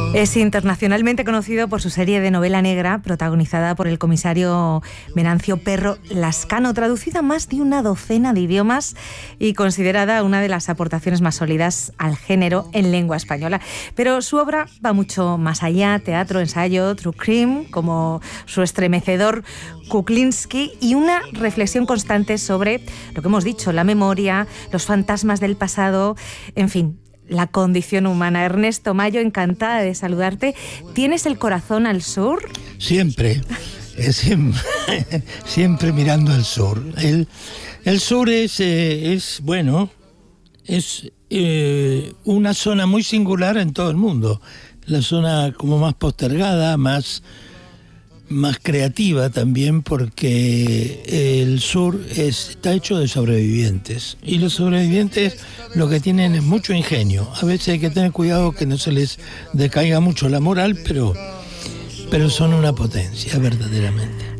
Es internacionalmente conocido por su serie de novela negra, protagonizada por el comisario Venancio Perro Lascano, traducida a más de una docena de idiomas y considerada una de las aportaciones más sólidas al género en lengua española. Pero su obra va mucho más allá: teatro, ensayo, true crime, como su estremecedor Kuklinski, y una reflexión constante sobre lo que hemos dicho, la memoria, los fantasmas del pasado, en fin, la condición humana. Ernesto Mayo, encantada de saludarte. ¿Tienes el corazón al sur? Siempre, siempre mirando al sur. El sur es una zona muy singular en todo el mundo. La zona como más postergada, más creativa también, porque el sur está hecho de sobrevivientes, y los sobrevivientes lo que tienen es mucho ingenio. A veces hay que tener cuidado que no se les decaiga mucho la moral, pero son una potencia verdaderamente.